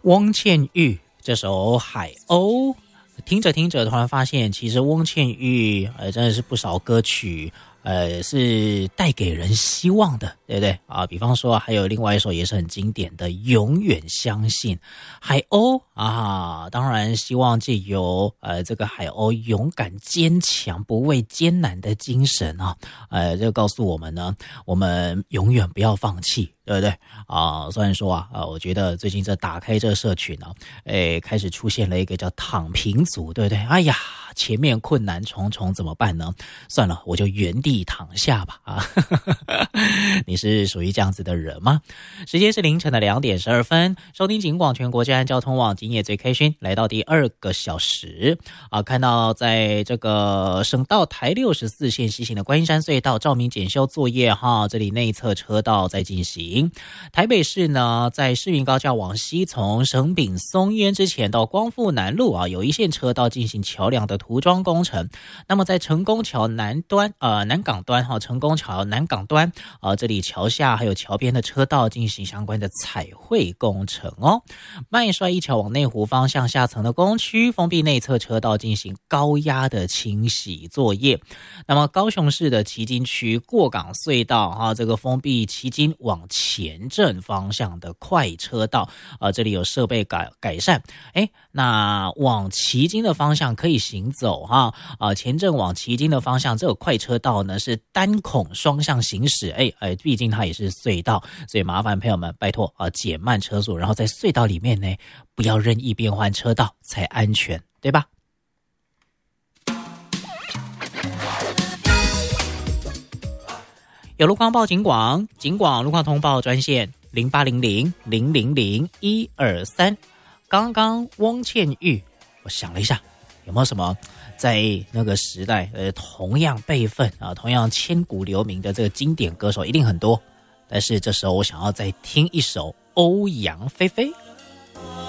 翁倩玉这首《海鸥》，听着听着，突然发现，其实翁倩玉真的是不少歌曲。是带给人希望的，对不对啊？比方说，还有另外一首也是很经典的《永远相信》。海鸥啊，当然希望借由这个海鸥勇敢坚强、不畏艰难的精神啊，这告诉我们呢，我们永远不要放弃，对不对啊？虽然说我觉得最近这打开这个社群啊，开始出现了一个叫躺平族，对不对？哎呀，前面困难重重怎么办呢？算了，我就原地躺下吧啊！你是属于这样子的人吗？时间是凌晨的2点12分，收听警广全国治安交通网今夜最开讯，来到第2个小时啊！看到在这个省道台64线西行的观音山隧道照明检修作业哈，这里内侧车道在进行。台北市呢，在市民高架往西从省丙松烟之前到光复南路啊，有一线车道进行桥梁的涂装工程。那么在成功桥南港端成功桥南港端这里桥下还有桥边的车道进行相关的彩绘工程哦。麦帅一桥往内湖方向下层的工区封闭内侧车道进行高压的清洗作业。那么高雄市的旗津区过港隧道这个封闭旗津往前镇方向的快车道这里有设备改善。那往旗津的方向可以行走前镇往旗津的方向这个快车道呢是单孔双向行驶，毕竟它也是隧道，所以麻烦朋友们拜托减慢车速，然后在隧道里面呢不要任意变换车道才安全，对吧？有路况报警广路况通报专线0800-000-123。刚刚翁倩玉，我想了一下，有没有什么在那个时代同样辈分同样千古留名的这个经典歌手，一定很多。但是这时候我想要再听一首欧阳菲菲。